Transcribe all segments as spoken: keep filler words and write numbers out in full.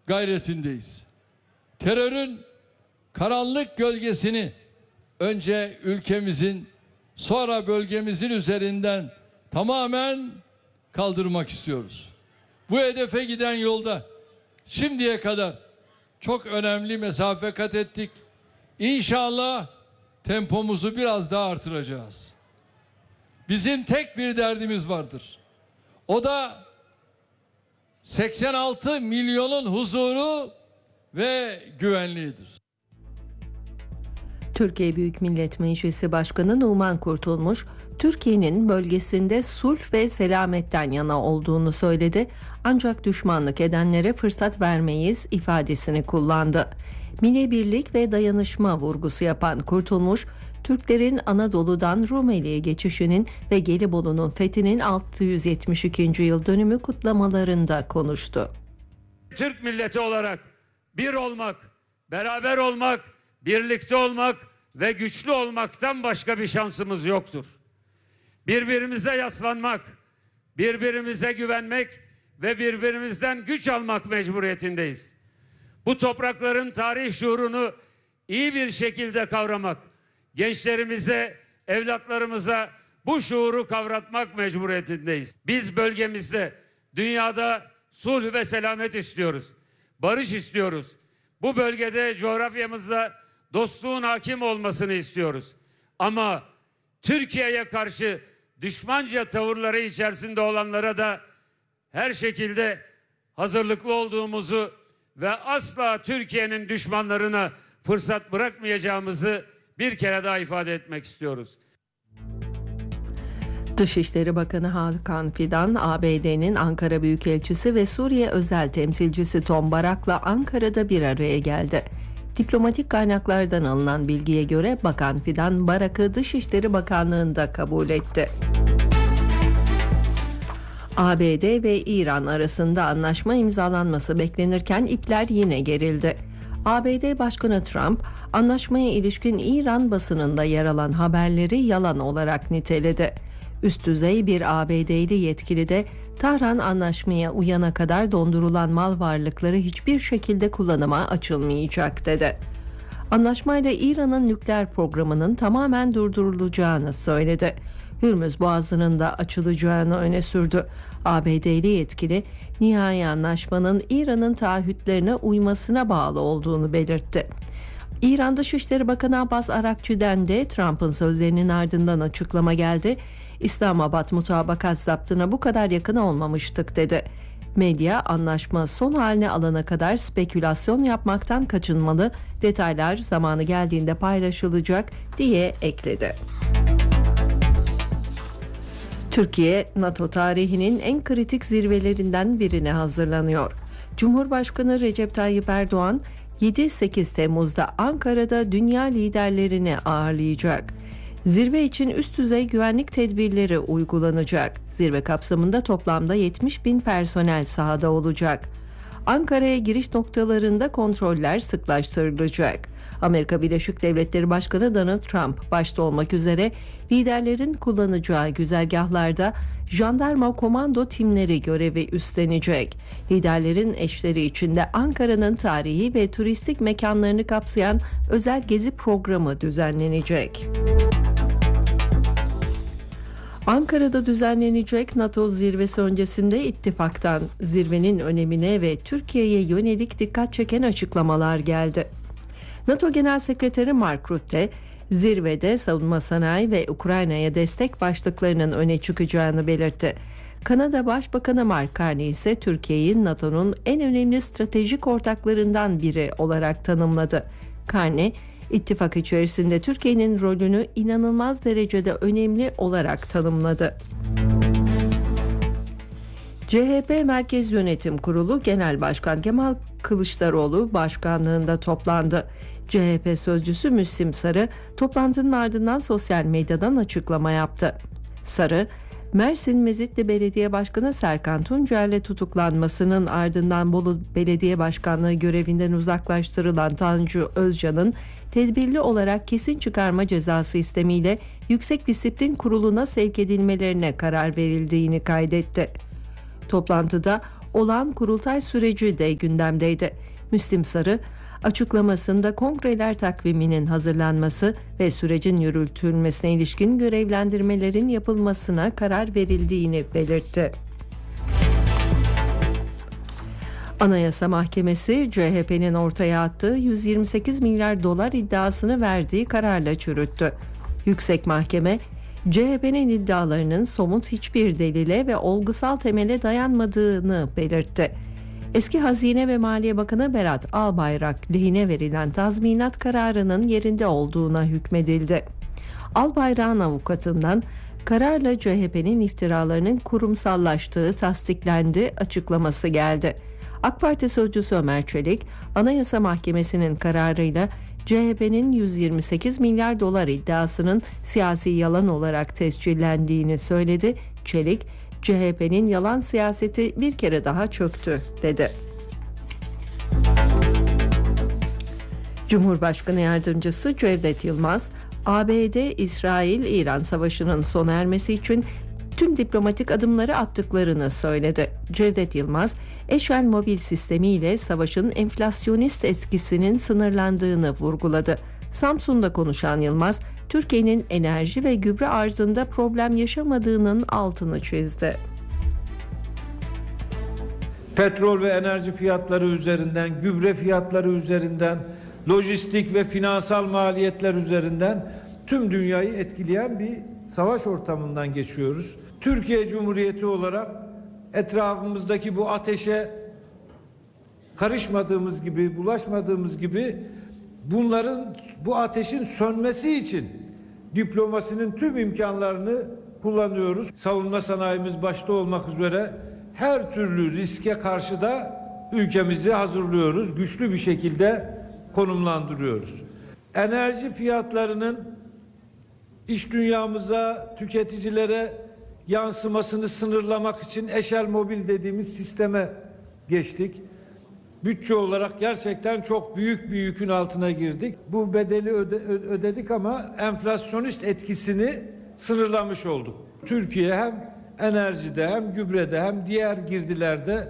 gayretindeyiz. Terörün karanlık gölgesini önce ülkemizin, sonra bölgemizin üzerinden tamamen kaldırmak istiyoruz. Bu hedefe giden yolda şimdiye kadar çok önemli mesafe kat ettik. İnşallah tempomuzu biraz daha artıracağız. Bizim tek bir derdimiz vardır. O da seksen altı milyonun huzuru ve güvenliğidir. Türkiye Büyük Millet Meclisi Başkanı Numan Kurtulmuş, Türkiye'nin bölgesinde sulh ve selametten yana olduğunu söyledi. Ancak düşmanlık edenlere fırsat vermeyiz ifadesini kullandı. Milli birlik ve dayanışma vurgusu yapan Kurtulmuş, Türklerin Anadolu'dan Rumeli'ye geçişinin ve Gelibolu'nun fethinin altı yüz yetmiş ikinci yıl dönümü kutlamalarında konuştu. Türk milleti olarak bir olmak, beraber olmak, birlikte olmak ve güçlü olmaktan başka bir şansımız yoktur. Birbirimize yaslanmak, birbirimize güvenmek ve birbirimizden güç almak mecburiyetindeyiz. Bu toprakların tarih şuurunu iyi bir şekilde kavramak, gençlerimize, evlatlarımıza bu şuuru kavratmak mecburiyetindeyiz. Biz bölgemizde, dünyada sulh ve selamet istiyoruz. Barış istiyoruz. Bu bölgede, coğrafyamızda dostluğun hakim olmasını istiyoruz. Ama Türkiye'ye karşı düşmanca tavırları içerisinde olanlara da her şekilde hazırlıklı olduğumuzu ve asla Türkiye'nin düşmanlarına fırsat bırakmayacağımızı bir kere daha ifade etmek istiyoruz. Dışişleri Bakanı Hakan Fidan, A B D'nin Ankara Büyükelçisi ve Suriye Özel Temsilcisi Tom Barak'la Ankara'da bir araya geldi. Diplomatik kaynaklardan alınan bilgiye göre Bakan Fidan, Barak'ı Dışişleri Bakanlığı'nda kabul etti. A B D ve İran arasında anlaşma imzalanması beklenirken ipler yine gerildi. A B D Başkanı Trump, anlaşmaya ilişkin İran basınında yer alan haberleri yalan olarak niteledi. Üst düzey bir A B D'li yetkili de Tahran anlaşmaya uyana kadar dondurulan mal varlıkları hiçbir şekilde kullanıma açılmayacak dedi. Anlaşmayla İran'ın nükleer programının tamamen durdurulacağını söyledi. Hürmüz Boğazı'nın da açılacağını öne sürdü. A B D'li yetkili, nihai anlaşmanın İran'ın taahhütlerine uymasına bağlı olduğunu belirtti. İran Dışişleri Bakanı Abbas Arakçı'den de Trump'ın sözlerinin ardından açıklama geldi. İslamabad mutabakat zaptına bu kadar yakın olmamıştık dedi. Medya, anlaşma son haline alana kadar spekülasyon yapmaktan kaçınmalı, detaylar zamanı geldiğinde paylaşılacak diye ekledi. Türkiye, NATO tarihinin en kritik zirvelerinden birine hazırlanıyor. Cumhurbaşkanı Recep Tayyip Erdoğan, yedi sekiz Temmuz'da Ankara'da dünya liderlerini ağırlayacak. Zirve için üst düzey güvenlik tedbirleri uygulanacak. Zirve kapsamında toplamda yetmiş bin personel sahada olacak. Ankara'ya giriş noktalarında kontroller sıklaştırılacak. Amerika Birleşik Devletleri Başkanı Donald Trump başta olmak üzere liderlerin kullanacağı güzergahlarda jandarma komando timleri görevi üstlenecek. Liderlerin eşleri içinde Ankara'nın tarihi ve turistik mekanlarını kapsayan özel gezi programı düzenlenecek. Ankara'da düzenlenecek NATO zirvesi öncesinde ittifaktan zirvenin önemine ve Türkiye'ye yönelik dikkat çeken açıklamalar geldi. NATO Genel Sekreteri Mark Rutte, zirvede savunma sanayi ve Ukrayna'ya destek başlıklarının öne çıkacağını belirtti. Kanada Başbakanı Mark Carney ise Türkiye'yi NATO'nun en önemli stratejik ortaklarından biri olarak tanımladı. Carney, ittifak içerisinde Türkiye'nin rolünü inanılmaz derecede önemli olarak tanımladı. C H P Merkez Yönetim Kurulu Genel Başkan Kemal Kılıçdaroğlu başkanlığında toplandı. C H P sözcüsü Müslim Sarı toplantının ardından sosyal medyadan açıklama yaptı. Sarı, Mersin Mezitli Belediye Başkanı Serkan Tuncer'le tutuklanmasının ardından Bolu Belediye Başkanlığı görevinden uzaklaştırılan Tanju Özcan'ın tedbirli olarak kesin çıkarma cezası istemiyle Yüksek Disiplin Kurulu'na sevk edilmelerine karar verildiğini kaydetti. Toplantıda olağan kurultay süreci de gündemdeydi. Müslim Sarı, açıklamasında kongreler takviminin hazırlanması ve sürecin yürütülmesine ilişkin görevlendirmelerin yapılmasına karar verildiğini belirtti. Anayasa Mahkemesi, C H P'nin ortaya attığı yüz yirmi sekiz milyar dolar iddiasını verdiği kararla çürüttü. Yüksek Mahkeme, C H P'nin iddialarının somut hiçbir delile ve olgusal temele dayanmadığını belirtti. Eski Hazine ve Maliye Bakanı Berat Albayrak lehine verilen tazminat kararının yerinde olduğuna hükmedildi. Albayrak'ın avukatından kararla C H P'nin iftiralarının kurumsallaştığı tasdiklendi açıklaması geldi. AK Parti sözcüsü Ömer Çelik, Anayasa Mahkemesi'nin kararıyla C H P'nin yüz yirmi sekiz milyar dolar iddiasının siyasi yalan olarak tescillendiğini söyledi. Çelik, C H P'nin yalan siyaseti bir kere daha çöktü, dedi. Cumhurbaşkanı Yardımcısı Cevdet Yılmaz, A B D-İsrail-İran savaşının sona ermesi için tüm diplomatik adımları attıklarını söyledi. Cevdet Yılmaz, Eşel mobil sistemiyle savaşın enflasyonist etkisinin sınırlandığını vurguladı. Samsun'da konuşan Yılmaz, Türkiye'nin enerji ve gübre arzında problem yaşamadığının altını çizdi. Petrol ve enerji fiyatları üzerinden, gübre fiyatları üzerinden, lojistik ve finansal maliyetler üzerinden tüm dünyayı etkileyen bir savaş ortamından geçiyoruz. Türkiye Cumhuriyeti olarak etrafımızdaki bu ateşe karışmadığımız gibi, bulaşmadığımız gibi bunların, bu ateşin sönmesi için diplomasinin tüm imkanlarını kullanıyoruz. Savunma sanayimiz başta olmak üzere her türlü riske karşı da ülkemizi hazırlıyoruz. Güçlü bir şekilde konumlandırıyoruz. Enerji fiyatlarının iş dünyamıza, tüketicilere yansımasını sınırlamak için Eşel Mobil dediğimiz sisteme geçtik. Bütçe olarak gerçekten çok büyük bir yükün altına girdik. Bu bedeli öde, ödedik ama enflasyonist etkisini sınırlamış olduk. Türkiye hem enerjide hem gübrede hem diğer girdilerde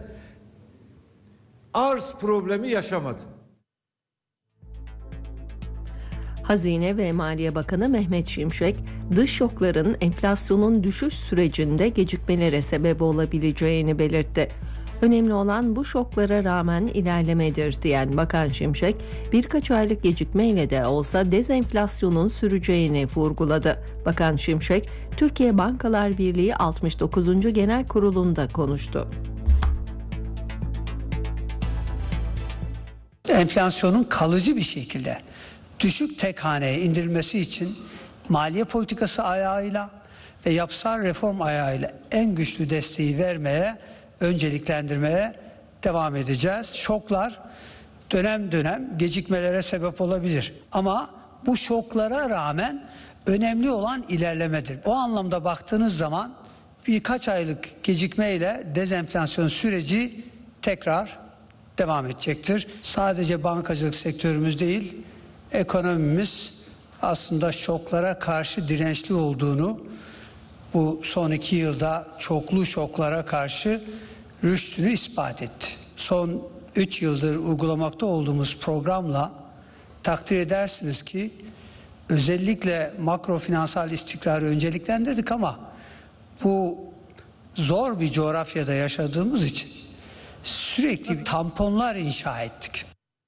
arz problemi yaşamadı. Hazine ve Maliye Bakanı Mehmet Şimşek, dış şokların enflasyonun düşüş sürecinde gecikmelere sebep olabileceğini belirtti. Önemli olan bu şoklara rağmen ilerlemedir diyen Bakan Şimşek, birkaç aylık gecikmeyle de olsa dezenflasyonun süreceğini vurguladı. Bakan Şimşek, Türkiye Bankalar Birliği altmış dokuzuncu Genel Kurulu'nda konuştu. Enflasyonun kalıcı bir şekilde düşük tek haneye indirilmesi için maliye politikası ayağıyla ve yapısal reform ayağıyla en güçlü desteği vermeye, önceliklendirmeye devam edeceğiz. Şoklar dönem dönem gecikmelere sebep olabilir. Ama bu şoklara rağmen önemli olan ilerlemedir. O anlamda baktığınız zaman birkaç aylık gecikmeyle dezenflasyon süreci tekrar devam edecektir. Sadece bankacılık sektörümüz değil, ekonomimiz aslında şoklara karşı dirençli olduğunu, bu son iki yılda çoklu şoklara karşı rüştünü ispat etti. Son üç yıldır uygulamakta olduğumuz programla takdir edersiniz ki özellikle makro finansal istikrarı önceliklendirdik ama bu zor bir coğrafyada yaşadığımız için sürekli tamponlar inşa ettik.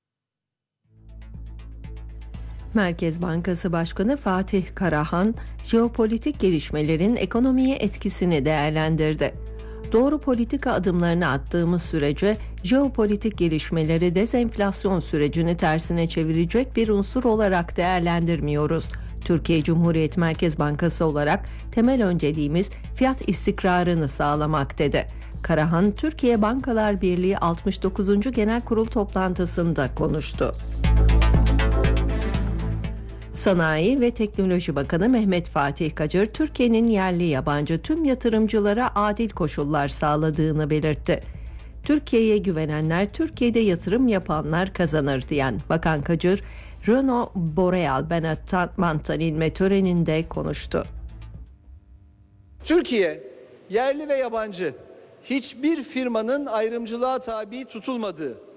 Merkez Bankası Başkanı Fatih Karahan, jeopolitik gelişmelerin ekonomiye etkisini değerlendirdi. Doğru politika adımlarını attığımız sürece jeopolitik gelişmeleri dezenflasyon sürecini tersine çevirecek bir unsur olarak değerlendirmiyoruz. Türkiye Cumhuriyet Merkez Bankası olarak temel önceliğimiz fiyat istikrarını sağlamak, dedi. Karahan, Türkiye Bankalar Birliği altmış dokuzuncu Genel Kurul toplantısında konuştu. Sanayi ve Teknoloji Bakanı Mehmet Fatih Kacır, Türkiye'nin yerli yabancı tüm yatırımcılara adil koşullar sağladığını belirtti. Türkiye'ye güvenenler, Türkiye'de yatırım yapanlar kazanır diyen Bakan Kacır, Renault Boreal Benetman inme töreninde konuştu. Türkiye, yerli ve yabancı hiçbir firmanın ayrımcılığa tabi tutulmadığı,